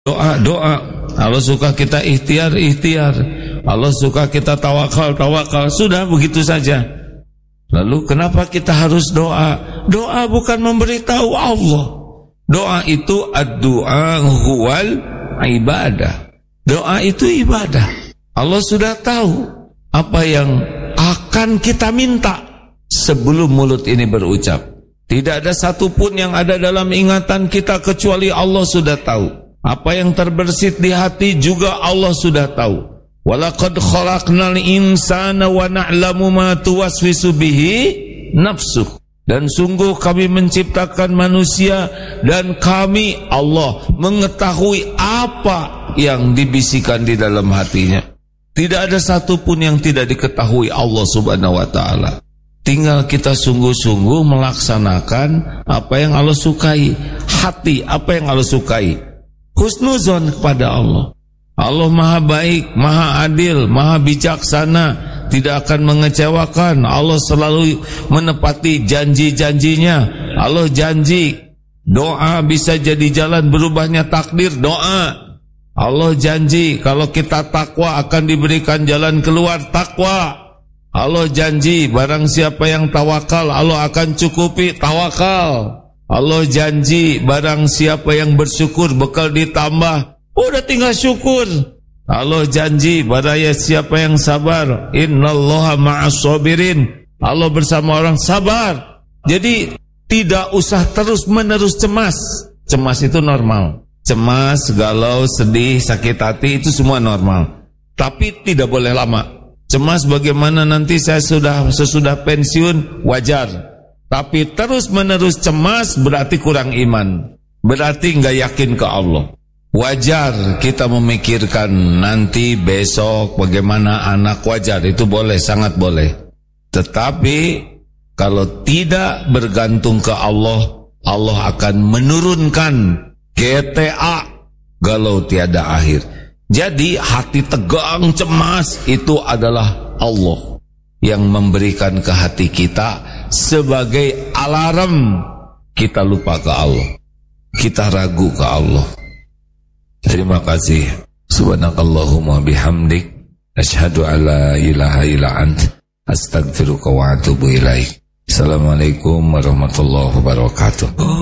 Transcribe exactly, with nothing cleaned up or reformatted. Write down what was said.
Doa, doa. Allah suka kita ikhtiar, ikhtiar. Allah suka kita tawakal, tawakal. Sudah begitu saja. Lalu kenapa kita harus doa? Doa bukan memberitahu Allah. Doa itu ad-du'a huwal ibadah. Doa itu ibadah. Allah sudah tahu apa yang akan kita minta sebelum mulut ini berucap. Tidak ada satupun yang ada dalam ingatan kita kecuali Allah sudah tahu. Apa yang terbersit di hati juga Allah sudah tahu. Walaqad khalaqnal insana wa na'lamu ma tuwaswisu bihi nafsuh. Dan sungguh kami menciptakan manusia dan kami Allah mengetahui apa yang dibisikkan di dalam hatinya. Tidak ada satupun yang tidak diketahui Allah Subhanahu wa ta'ala. Tinggal kita sungguh-sungguh melaksanakan apa yang Allah sukai. Hati apa yang Allah sukai. Husnuzon kepada Allah. Allah maha baik, maha adil, maha bijaksana, tidak akan mengecewakan. Allah selalu menepati janji-janjinya. Allah janji doa bisa jadi jalan berubahnya takdir. Doa. Allah janji kalau kita takwa akan diberikan jalan keluar. Takwa. Allah janji barang siapa yang tawakal Allah akan cukupi. Tawakal. Allah janji barang siapa yang bersyukur bekal ditambah. Udah tinggal syukur. Allah janji barang siapa yang sabar, innallaha ma'as sabirin. Allah bersama orang sabar. Jadi tidak usah terus menerus cemas. Cemas itu normal. Cemas, galau, sedih, sakit hati itu semua normal. Tapi tidak boleh lama. Cemas bagaimana nanti saya sudah sesudah pensiun, wajar. Tapi terus menerus cemas berarti kurang iman. Berarti enggak yakin ke Allah. Wajar kita memikirkan nanti besok bagaimana anak, wajar, itu boleh, sangat boleh. Tetapi kalau tidak bergantung ke Allah, Allah akan menurunkan G T A, galau tiada akhir. Jadi hati tegang cemas itu adalah Allah yang memberikan ke hati kita sebagai alarm kita lupa ke Allah, kita ragu ke Allah. Terima kasih. Subhanakallahumma bihamdik, asyhadu alla ilaha illa ant, astaghfiruka wa atubu ilaik. Assalamualaikum warahmatullahi wabarakatuh.